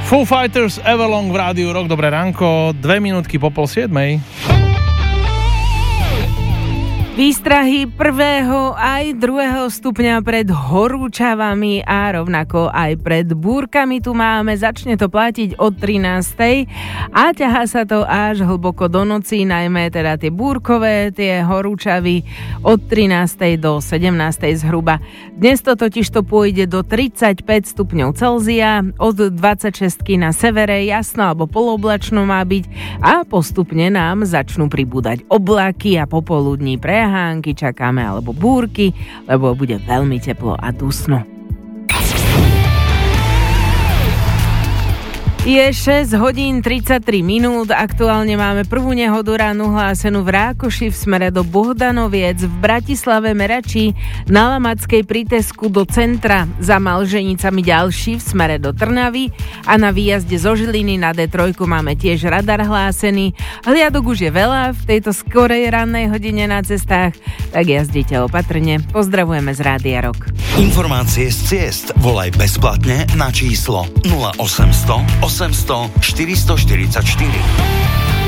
Foo Fighters, Everlong v Rádiu Rock. Dobré ránko, 2 minútky po 6:30. Výstrahy 1. aj 2. stupňa pred horúčavami a rovnako aj pred búrkami tu máme. Začne to platiť od 13. a ťahá sa to až hlboko do noci, najmä teda tie búrkové, tie horúčavy od 13. do 17. zhruba. Dnes to totižto pôjde do 35 stupňov Celzia, od 26 na severe jasno alebo poloblačno má byť a postupne nám začnú pribúdať oblaky a popoludní prehánky čakáme alebo búrky, lebo bude veľmi teplo a dusno. Je 6 hodín 33 minút, aktuálne máme prvú nehodu ránu hlásenú v Rákoši v smere do Bohdanoviec, v Bratislave Merači, na Lamackej pri Tesku do centra, za Malženicami ďalší v smere do Trnavy a na výjazde zo Žiliny na D3 máme tiež radar hlásený. Hliadok už je veľa v tejto skorej rannej hodine na cestách, tak jazdite opatrne. Pozdravujeme z Rádia Rock. Informácie z ciest volaj bezplatne na číslo 0800 800 444.